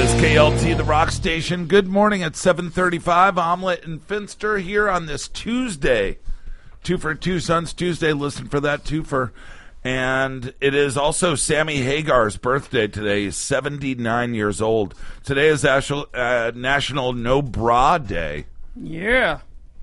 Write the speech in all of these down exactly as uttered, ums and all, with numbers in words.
is K L T, the rock station. Good morning at seven thirty-five. Omelet and Finster here on this Tuesday. Two for Two Sons Tuesday. Listen for that twofer. And it is also Sammy Hagar's birthday today. He's seventy-nine years old. Today is National, uh, National No Bra Day. Yeah.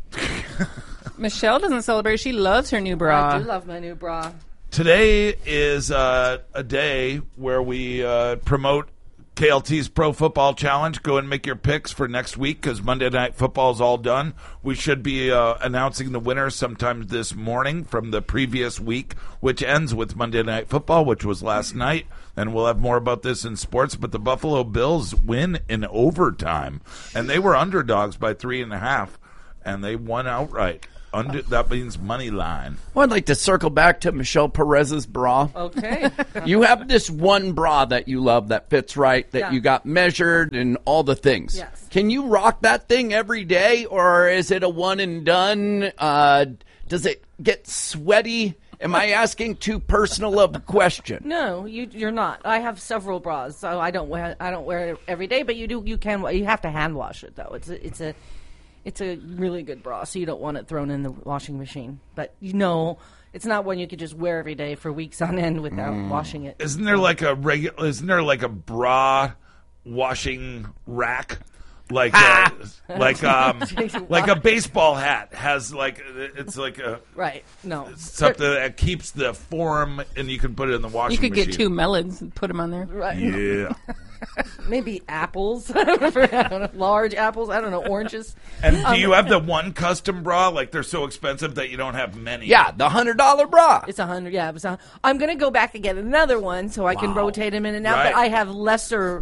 Michelle doesn't celebrate. She loves her new bra. I do love my new bra. Today is uh, a day where we uh, promote K L T's Pro Football Challenge. Go and make your picks for next week because Monday Night Football is all done. We should be uh, announcing the winner sometime this morning from the previous week, which ends with Monday Night Football, which was last night. And we'll have more about this in sports. But the Buffalo Bills win in overtime, and they were underdogs by three and a half, and they won outright. Under, that means money line. Well, I'd like to circle back to Michelle Perez's bra. Okay. You have this one bra that you love that fits right, that Yeah. you got measured and all the things. Yes. Can you rock that thing every day, or is it a one and done? Uh, does it get sweaty? Am I asking too personal of a question? No, you, you're not. I have several bras, so I don't wear I don't wear it every day. But you do. You can. You have to hand wash it though. It's a, it's a it's a really good bra, so you don't want it thrown in the washing machine. But you know, it's not one you could just wear every day for weeks on end without mm. washing it. Isn't there like a regular? Isn't there like a bra washing rack? Like a, like um like a baseball hat has like it's like a right no something that keeps the form and you can put it in the washing You could machine. get two melons and put them on there. right Yeah. Maybe apples. I don't know, large apples. I don't know, oranges. And do Um, you have the one custom bra? Like they're so expensive that you don't have many. Yeah, the hundred dollar bra. It's a hundred. Yeah, it was a, I'm going to go back and get another one so I can Wow. rotate them in and out. Right. But I have lesser.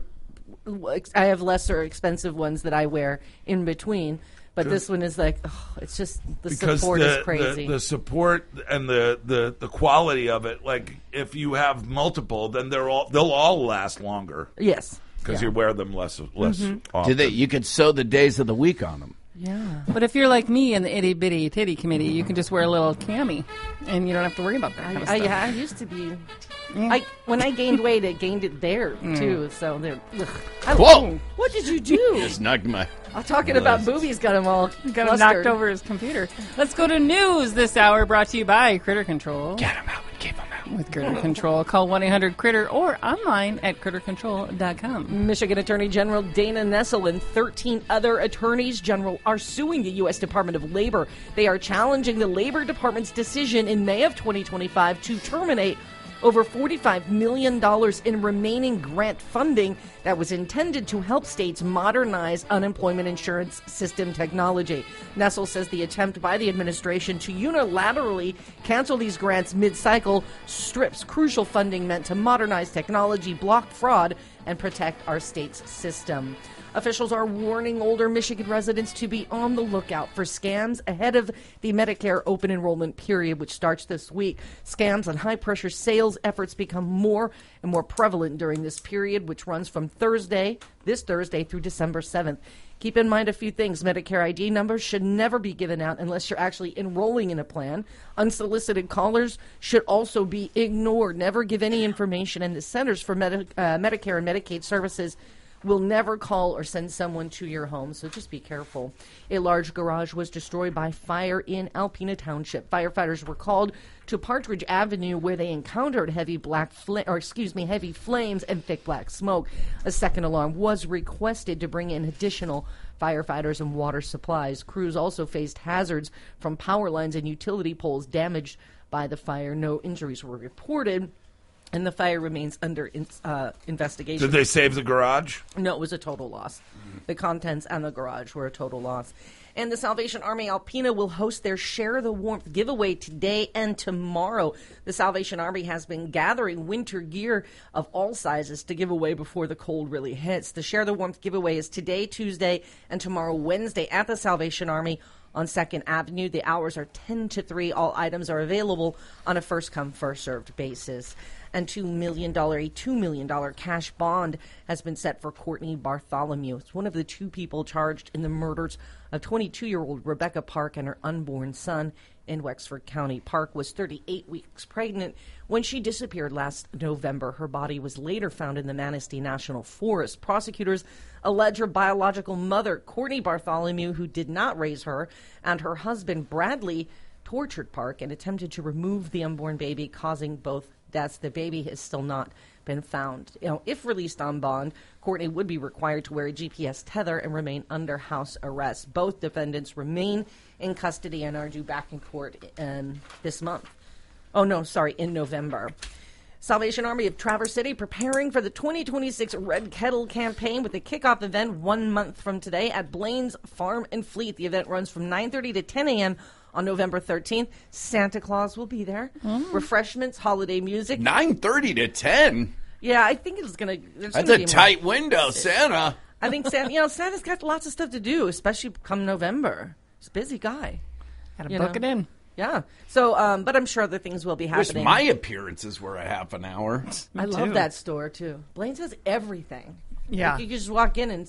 I have lesser expensive ones that I wear in between. But this one is like, oh, it's just the Because support the, is crazy. The, the support and the, the, the quality of it, like if you have multiple, then they're all they'll all last longer yes. because Yeah. you wear them less less Mm-hmm. often. Do they? You could sew the days of the week on them. Yeah. But if you're like me in the itty bitty titty committee, you can just wear a little cami, and you don't have to worry about that kind of I, stuff. yeah, I used to be. Yeah. I when I gained weight, it gained it there too. So they're. Ugh. I, Whoa. What did you do? Just knocked my. I'm talking about boobies. Got them all Got him knocked flustered. over his computer. Let's go to news this hour, brought to you by Critter Control. Get him out and keep him out. With Critter Control, call one eight hundred critter or online at critter control dot com. Michigan Attorney General Dana Nessel and thirteen other attorneys general are suing the U S Department of Labor. They are challenging the Labor Department's decision in May of twenty twenty-five to terminate over forty-five million dollars in remaining grant funding that was intended to help states modernize unemployment insurance system technology. Nessel says the attempt by the administration to unilaterally cancel these grants mid-cycle strips crucial funding meant to modernize technology, block fraud, and protect our state's system. Officials are warning older Michigan residents to be on the lookout for scams ahead of the Medicare open enrollment period, which starts this week. Scams and high-pressure sales efforts become more and more prevalent during this period, which runs from Thursday, this Thursday, through December seventh. Keep in mind a few things. Medicare I D numbers should never be given out unless you're actually enrolling in a plan. Unsolicited callers should also be ignored. Never give any information, and the Centers for Medi- uh, Medicare and Medicaid Services will never call or send someone to your home, so just be careful. A large garage was destroyed by fire in Alpena Township. Firefighters were called to Partridge Avenue, where they encountered heavy black, fl- or excuse me, heavy flames and thick black smoke. A second alarm was requested to bring in additional firefighters and water supplies. Crews also faced hazards from power lines and utility poles damaged by the fire. No injuries were reported. And the fire remains under in, uh, investigation. Did they save the garage? No, it was a total loss. The contents and the garage were a total loss. And the Salvation Army Alpena will host their Share the Warmth giveaway today and tomorrow. The Salvation Army has been gathering winter gear of all sizes to give away before the cold really hits. The Share the Warmth giveaway is today, Tuesday, and tomorrow, Wednesday, at the Salvation Army on second Avenue. The hours are ten to three. All items are available on a first-come, first-served basis. And two million dollars, a two million dollars cash bond has been set for Courtney Bartholomew. It's one of the two people charged in the murders of twenty-two-year-old Rebecca Park and her unborn son, in Wexford County Park was thirty-eight weeks pregnant when she disappeared last November. Her body was later found in the Manistee National Forest. Prosecutors allege her biological mother, Courtney Bartholomew, who did not raise her, and her husband, Bradley, tortured Park and attempted to remove the unborn baby, causing both deaths. The baby has still not been found. You know, if released on bond, Courtney would be required to wear a G P S tether and remain under house arrest. Both defendants remain in custody and are due back in court um, this month. Oh, no, sorry, in November. Salvation Army of Traverse City preparing for the twenty twenty-six Red Kettle campaign with a kickoff event one month from today at Blaine's Farm and Fleet. The event runs from nine thirty to ten a.m. on November thirteenth. Santa Claus will be there. Mm. Refreshments, holiday music. nine thirty to ten? Yeah, I think it's going to... That's a tight more. window, Santa. I think Santa, you know, Santa's got lots of stuff to do, especially come November. He's a busy guy. Got to book know? it in. Yeah. So, um, but I'm sure other things will be happening. Wish my appearances were a half an hour. I love that store, too. Blaine's has everything. Yeah. Like you can just walk in and